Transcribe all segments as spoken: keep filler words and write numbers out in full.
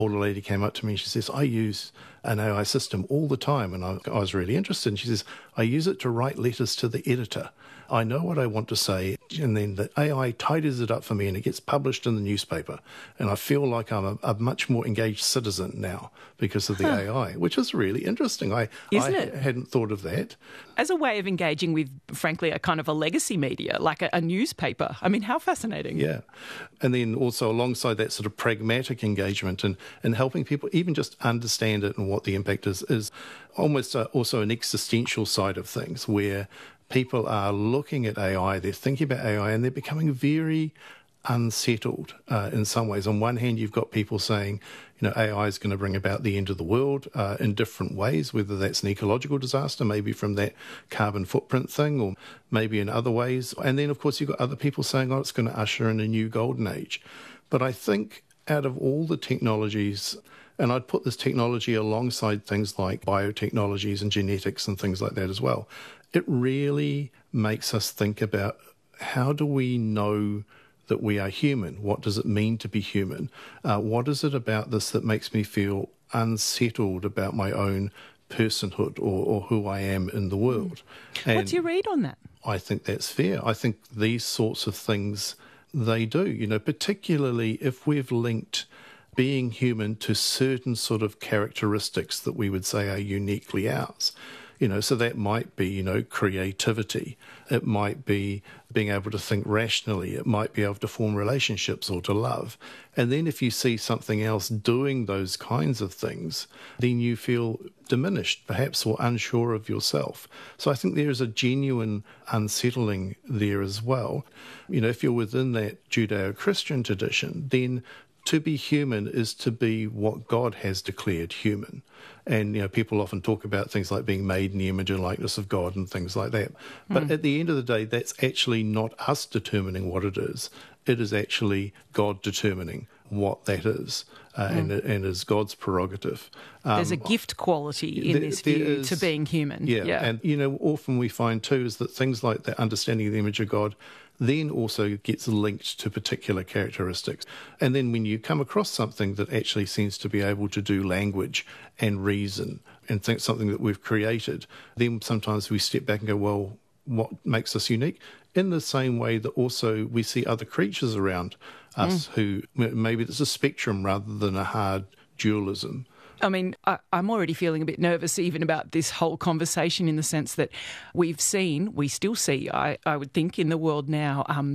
older lady came up to me and she says, I use an A I system all the time. And I, I was really interested. And she says, I use it to write letters to the editor. I know what I want to say, and then the A I tidies it up for me and it gets published in the newspaper. And I feel like I'm a, a much more engaged citizen now because of the huh. A I, which is really interesting. I, Isn't I it? hadn't thought of that. As a way of engaging with, frankly, a kind of a legacy media, like a, a newspaper. I mean, how fascinating. Yeah. And then also alongside that sort of pragmatic engagement and, and helping people even just understand it and what the impact is, is almost a, also an existential side of things where people are looking at A I, they're thinking about A I, and they're becoming very unsettled uh, in some ways. On one hand, you've got people saying, you know, A I is going to bring about the end of the world uh, in different ways, whether that's an ecological disaster, maybe from that carbon footprint thing, or maybe in other ways. And then, of course, you've got other people saying, oh, it's going to usher in a new golden age. But I think out of all the technologies, and I'd put this technology alongside things like biotechnologies and genetics and things like that as well, it really makes us think about how do we know that we are human? What does it mean to be human? Uh, what is it about this that makes me feel unsettled about my own personhood or, or who I am in the world? And what's your read on that? I think that's fair. I think these sorts of things, they do, you know, particularly if we've linked being human to certain sort of characteristics that we would say are uniquely ours. You know, so that might be, you know, creativity. It might be being able to think rationally. It might be able to form relationships or to love. And then if you see something else doing those kinds of things, then you feel diminished, perhaps, or unsure of yourself. So I think there is a genuine unsettling there as well. You know, if you're within that Judeo-Christian tradition, then to be human is to be what God has declared human. And, you know, people often talk about things like being made in the image and likeness of God and things like that. But mm. at the end of the day, that's actually not us determining what it is. It is actually God determining what that is, uh, mm. and, and is God's prerogative. Um, There's a gift quality in there, this view is, to being human. Yeah, yeah, and, you know, often we find too is that things like the understanding of the image of God then also gets linked to particular characteristics. And then when you come across something that actually seems to be able to do language and reason and think something that we've created, then sometimes we step back and go, well, what makes us unique? In the same way that also we see other creatures around us mm. who maybe there's a spectrum rather than a hard dualism. I mean, I, I'm already feeling a bit nervous even about this whole conversation in the sense that we've seen, we still see, I, I would think, in the world now, um,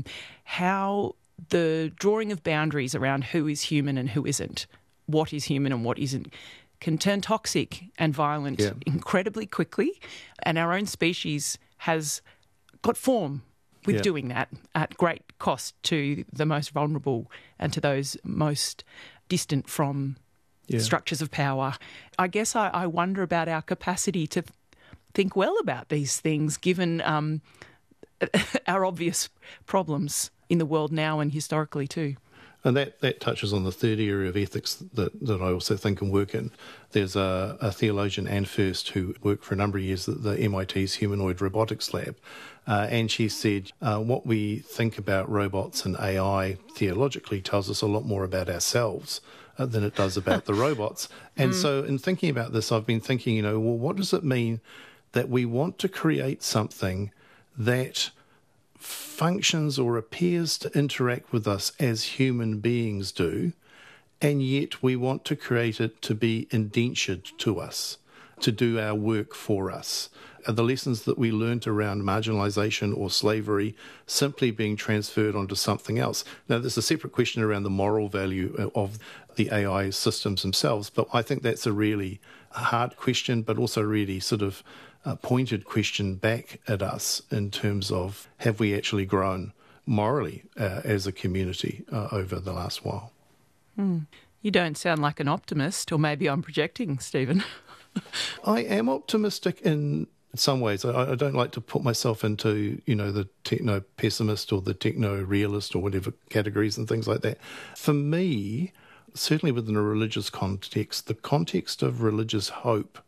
how the drawing of boundaries around who is human and who isn't, what is human and what isn't, can turn toxic and violent yeah. incredibly quickly. And our own species has got form with yeah. doing that at great cost to the most vulnerable and to those most distant from Yeah. structures of power. I guess I, I wonder about our capacity to think well about these things, given um, our obvious problems in the world now and historically too. And that, that touches on the third area of ethics that, that I also think and work in. There's a, a theologian, Anne First, who worked for a number of years at the M I T's Humanoid Robotics Lab, uh, and she said uh, what we think about robots and A I theologically tells us a lot more about ourselves uh, than it does about the robots. And mm. so in thinking about this, I've been thinking, you know, well, what does it mean that we want to create something that functions or appears to interact with us as human beings do, and yet we want to create it to be indentured to us, to do our work for us. Are the lessons that we learnt around marginalisation or slavery simply being transferred onto something else? Now, there's a separate question around the moral value of the A I systems themselves, but I think that's a really hard question, but also really sort of a pointed question back at us in terms of have we actually grown morally uh, as a community uh, over the last while. Mm. You don't sound like an optimist, or maybe I'm projecting, Stephen. I am optimistic in some ways. I, I don't like to put myself into, you know, the techno-pessimist or the techno-realist or whatever categories and things like that. For me, certainly within a religious context, the context of religious hope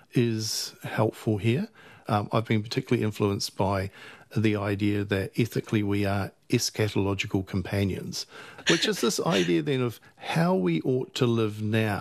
is helpful here. Um, I've been particularly influenced by the idea that ethically we are eschatological companions, which is this idea then of how we ought to live now.